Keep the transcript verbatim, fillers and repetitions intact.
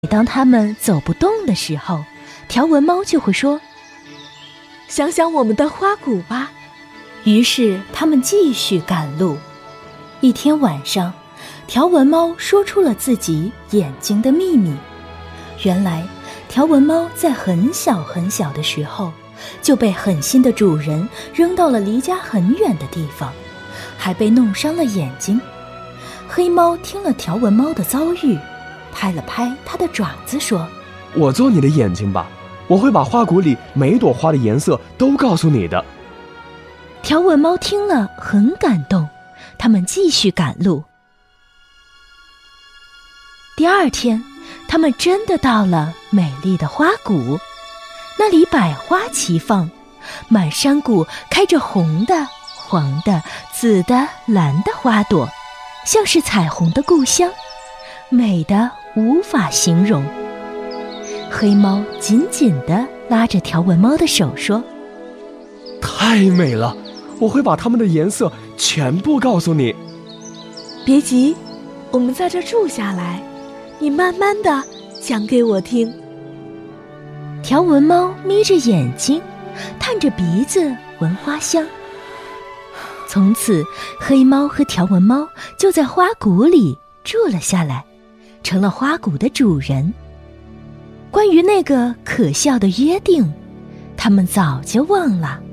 每当他们走不动的时候，条纹猫就会说： 想想我们的花谷吧。 于是他们继续赶路。一天晚上，条纹猫说出了自己眼睛的秘密。原来条纹猫在很小很小的时候就被狠心的主人扔到了离家很远的地方，还被弄伤了眼睛。黑猫听了条纹猫的遭遇，拍了拍它的爪子说： 我做你的眼睛吧，我会把花谷里每朵花的颜色都告诉你的。 条纹猫听了很感动，他们继续赶路。第二天，他们真的到了美丽的花谷，那里百花齐放，满山谷开着红的、黄的、紫的、蓝的花朵，像是彩虹的故乡，美得无法形容。黑猫紧紧地拉着条纹猫的手说： 太美了，我会把它们的颜色全部告诉你。 别急，我们在这住下来，你慢慢地讲给我听。 条纹猫眯着眼睛，探着鼻子闻花香。从此，黑猫和条纹猫就在花谷里住了下来，成了花谷的主人。关于那个可笑的约定，他们早就忘了。